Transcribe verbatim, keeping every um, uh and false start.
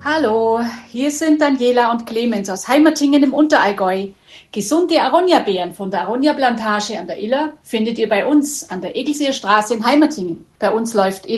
Hallo, hier sind Daniela und Clemens aus Heimertingen im Unterallgäu. Gesunde Aronia-Beeren von der Aronia-Plantage an der Iller findet ihr bei uns an der Egelseer Straße in Heimertingen. Bei uns läuft